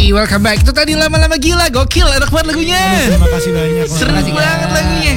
welcome back. Itu tadi lama-lama gila, gokil, enak banget lagunya. Terima kasih banyak. Seru banget lagunya.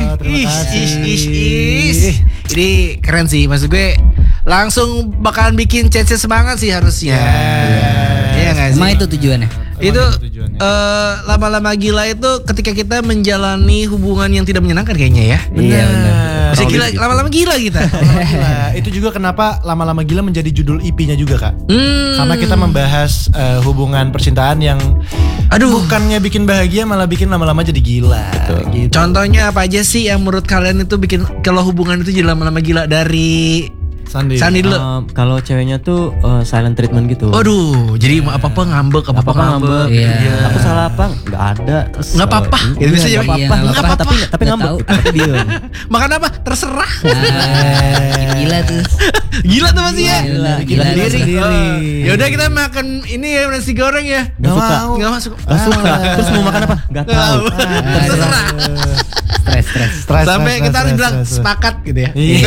Ish. Ini keren sih, maksud gue langsung bakalan bikin Chance semangat sih harusnya. Iya nggak sih? Emang itu tujuannya? Itu lama-lama gila itu ketika kita menjalani hubungan yang tidak menyenangkan kayaknya ya. Iya benar. Bisa gila, lama-lama gila kita. Gila. Itu juga kenapa lama-lama gila menjadi judul EP-nya juga Kak. Karena kita membahas hubungan percintaan yang bukannya bikin bahagia malah bikin lama-lama jadi gila. Gitu. Contohnya apa aja sih yang menurut kalian itu bikin kalau hubungan itu jadi lama-lama gila? Dari Sandi dulu. Kalau ceweknya tuh silent treatment gitu. Aduh, jadi apa-apa ngambek, apa-apa ngambek. Iya. Aku salah apa? Enggak ada. Nggak apa-apa. Gitu bisa Nggak apa-apa. apa-apa. Tapi ngambek. Tapi diem. Makan apa? Terserah. Gila tuh. Gila tuh masih ya. Gila sendiri. sendiri. Ya udah kita makan ini ya nasi goreng ya. Gak suka. Nggak masuk. Gak suka. Terus mau makan apa? Gak tahu. Terserah. Stres. Sampai kita harus bilang sepakat gitu ya. Iya.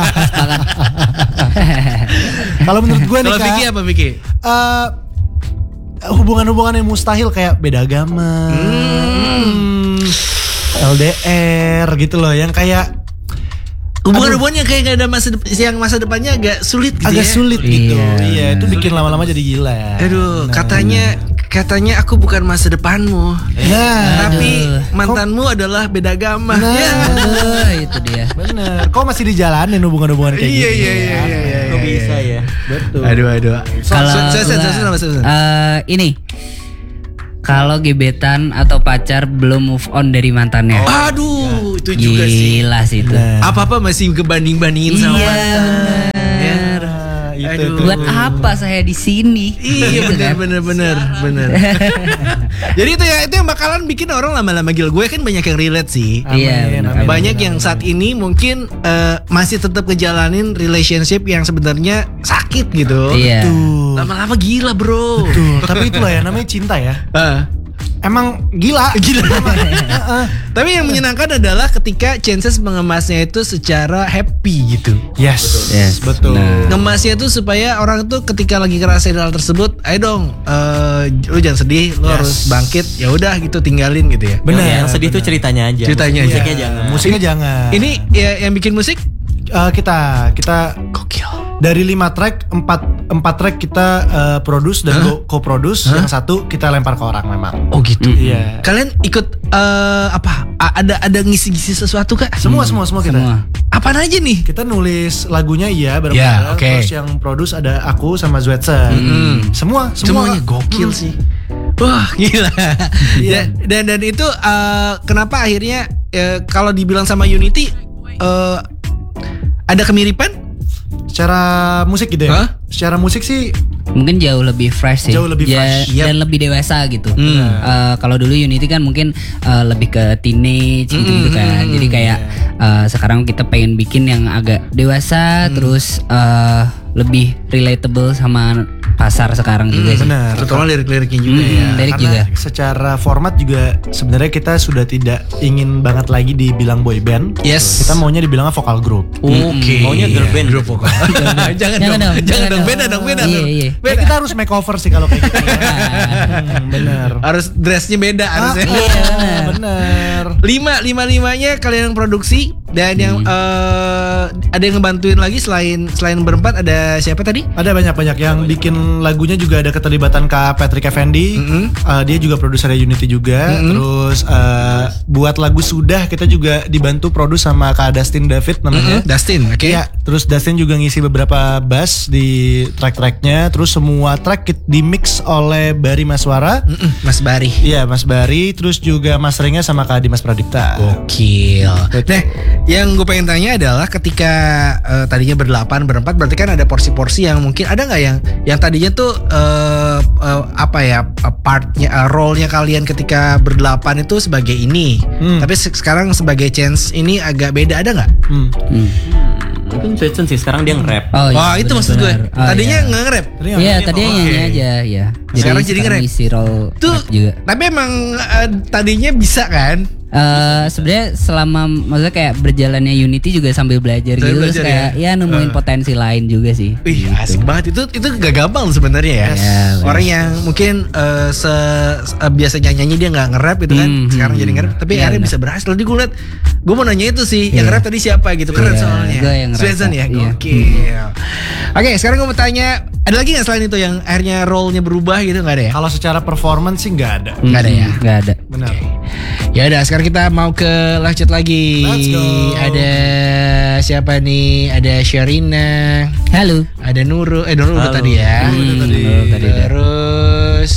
Kalau menurut gue nih Kalau Kak, Vicky apa Vicky? Hubungan-hubungan yang mustahil kayak beda agama, LDR gitu loh, yang kayak Hubungan-hubungan yang kayak gak ada masa depannya agak sulit gitu agak ya. sulit gitu. Iya, Itu bikin lama-lama jadi gila. Aduh, katanya aku bukan masa depanmu. Tapi mantanmu adalah beda agama. Itu dia. Bener. Kok masih dijalanin hubungan-hubungan kayak gitu? Iya. Kok bisa ya? Betul. Aduh. Kalau ini kalau gebetan atau pacar belum move on dari mantannya. Aduh, itu juga sih. Gila sih itu. Apa-apa masih kebanding-bandingin sama Iya, mantan. bener. Aduh. Buat apa saya di sini? Iya Gitu kan? bener. Jadi itu yang bakalan bikin orang lama-lama gila. Gue kan banyak yang relate sih. Iya, bener. Banyak yang saat ini mungkin masih tetap ngejalanin relationship yang sebenarnya sakit gitu. Iya. Lama-lama gila bro. Betul. Tapi itulah ya namanya cinta ya. Emang gila. Tapi yang menyenangkan adalah ketika Chances mengemasnya itu secara happy gitu. Yes. Betul. Ngemasnya tuh supaya orang tuh ketika lagi ngerasain hal tersebut, ayo dong, lu jangan sedih, lu harus bangkit. Ya udah gitu, tinggalin gitu ya. Bener. Yang sedih tuh ceritanya aja. Musiknya jangan. Musiknya jangan. Ini ya, yang bikin musik kita gokil. dari 5 track 4 track kita produce dan co-produce, yang satu kita lempar ke orang memang. Oh gitu. Iya. Kalian ikut ada ngisi-ngisi sesuatu kak? Semua kita. Semua. Apaan aja nih? Kita nulis lagunya bareng-bareng. Ya, oke. Terus yang produce ada aku sama Zwetser. Semuanya gokil sih. Wah gila. Iya. Dan itu kenapa akhirnya kalau dibilang sama Unity ada kemiripan? Secara musik gitu ya? Hah? Secara musik sih Mungkin jauh lebih fresh sih. Jauh lebih fresh. Dan lebih dewasa gitu. Kalau dulu Unity kan mungkin lebih ke teenage gitu kan. Jadi kayak sekarang kita pengen bikin yang agak dewasa, terus lebih relatable sama pasar sekarang juga sih. benar. Terutama lirik-liriknya juga ya. Lirik Karena juga. secara format juga sebenarnya kita sudah tidak ingin banget lagi dibilang boy band. Yes. Kita maunya dibilangnya vokal group. Oke. Maunya girl band. Grup vokal. Jangan dong. Beda dong. Iya. Beda. Kita harus makeover sih kalau kayak gitu. Bener. Harus dressnya beda harusnya. Bener. Limanya kalian yang produksi dan yang ada yang ngebantuin lagi selain berempat, ada siapa tadi? Ada banyak yang bikin lagunya juga ada keterlibatan Kak Patrick Effendi. Dia juga produsernya Unity juga. Terus buat lagu Sudah kita juga dibantu produce sama Kak Dustin David namanya. Dustin, oke. Iya, terus Dustin juga ngisi beberapa bass di track-tracknya. Terus semua track di mix oleh Bari Maswara. Mas Bari. Iya, Mas Bari. Terus juga masteringnya sama Kak Dimas Pradipta. Gokil. Nah, yang gue pengen tanya adalah ketika tadinya berempat, berarti kan ada porsi-porsi yang mungkin ada nggak yang tadinya tuh partnya, role-nya kalian ketika berdelapan itu sebagai ini, tapi sekarang sebagai Chance ini agak beda, ada nggak? Mungkin Swetson sih sekarang dia nge-rap. Oh, itu maksud gue. Tadinya nggak nge-rap. Iya, tadinya nyanyi aja ya. Sekarang jadi nge-rap. Isi role Tuh, rap juga. tapi emang tadinya bisa kan? Sebenarnya selama maksudnya kayak berjalannya Unity juga sambil belajar Sambil gitu terus belajar kayak ya nemuin potensi lain juga sih. Wih, asik banget itu gak gampang sebenarnya ya. Orang yang mungkin biasa nyanyi dia nggak nge-rap gitu kan, sekarang jadi nge-rap, tapi akhirnya bisa berhasil. Tadi gue liat, gue mau nanya itu sih, yang nge-rap tadi siapa gitu, keren soalnya. Gue yang Sweden ya, Iya. gokil. Oke, sekarang gue mau tanya, ada lagi nggak selain itu yang akhirnya role-nya berubah gitu, nggak ada ya? Kalau secara performance sih nggak ada. Nggak ada ya? Nggak ada. Benar. Ya udah, sekarang kita mau ke live chat lagi. Let's go. Ada siapa nih? Ada Sherina. Halo. Ada Nurul. Nurul udah tadi ya. Udah tadi. Terus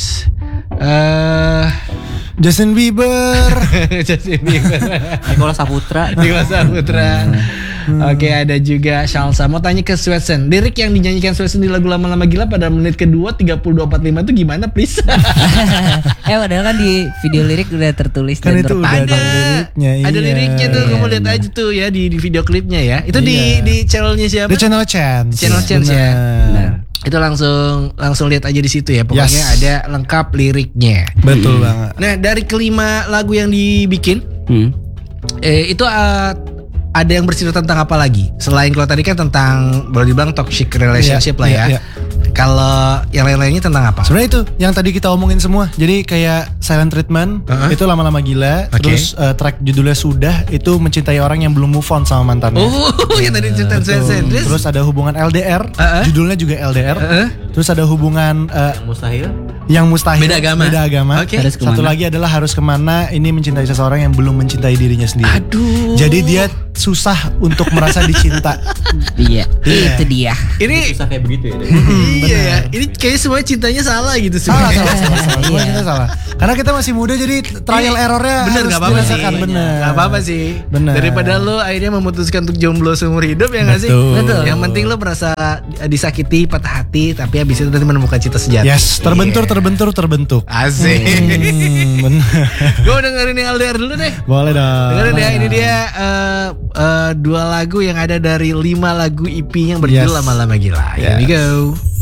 Justin Bieber. Justin Bieber. Nicholas Saputra. Nicholas Saputra. Oke, ada juga Shalsa. Mau tanya ke Swetsen, lirik yang dinyanyikan Swetsen di lagu Lama-Lama Gila pada menit kedua 32:45 itu gimana, please? Padahal kan di video lirik udah tertulis Kan dan itu udah ada liriknya, ada iya. liriknya tuh, kamu lihat aja tuh ya di video klipnya ya. Itu di channelnya siapa? The Channel Chance. Channel Chance ya. Benar. Itu langsung lihat aja di situ ya. Pokoknya Yes. ada lengkap liriknya. Betul banget. Nah, dari kelima lagu yang dibikin, itu ada yang bercerita tentang apa lagi? Selain kalau tadi kan tentang boleh dibilang toxic relationship lah ya. Iya. Kalau yang lain-lainnya tentang apa? Sebenarnya itu yang tadi kita omongin semua. Jadi kayak Silent Treatment itu Lama-Lama Gila. Oke. Terus track judulnya Sudah itu mencintai orang yang belum move on sama mantannya. Oh, yang tadi cerita Swetsen. Terus ada hubungan LDR, judulnya juga LDR. Terus ada hubungan Mustahil. yang mustahil, Beda agama. Oke. Harus Satu kemana? lagi adalah harus kemana. Ini mencintai seseorang yang belum mencintai dirinya sendiri. Aduh. Jadi dia susah untuk merasa dicinta. Iya, Iya. itu dia. Ini Susah kayak begitu ya. iya ya. Ini kayaknya semua cintanya salah gitu sih. Salah. Semua kita salah. Karena kita masih muda jadi trial errornya Bener, harus gak apa-apa sih. dirasakan. Bener. Gak apa-apa sih. Bener. Daripada lo akhirnya memutuskan untuk jomblo seumur hidup ya gak sih? Betul. Yang penting lo merasa disakiti, patah hati, tapi habis itu nanti menemukan cinta sejati. Yes, terbentur. Asik. Bener. Gue mau dengerin yang LDR dulu deh. Boleh dong. Dengerin ya, ini dia 2 lagu yang ada dari 5 lagu EP yang berjudul Yes. Lama-Lama Gila. Here we go.